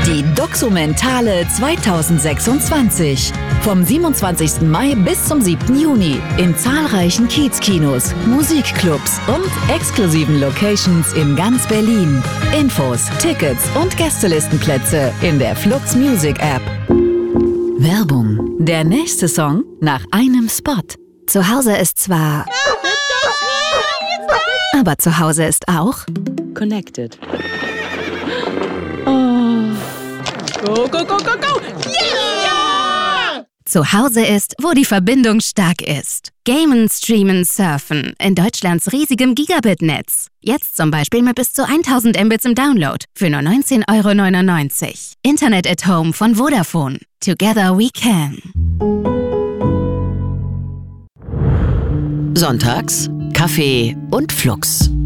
Die Doxumentale 2026. Vom 27. Mai bis zum 7. Juni in zahlreichen Kiezkinos, Musikclubs und exklusiven Locations in ganz Berlin. Infos, Tickets und Gästelistenplätze in der Flux Music App. Werbung. Der nächste Song nach einem Spot. Zu Hause ist zwar... aber zu Hause ist auch... Connected. Oh. Go, go, go, go, go! Yeah! Zu Hause ist, wo die Verbindung stark ist. Gamen, Streamen, Surfen in Deutschlands riesigem Gigabit-Netz. Jetzt zum Beispiel mit bis zu 1000 Mbits im Download für nur 19,99 €. Internet at Home von Vodafone. Together we can. Sonntags Kaffee und Flux.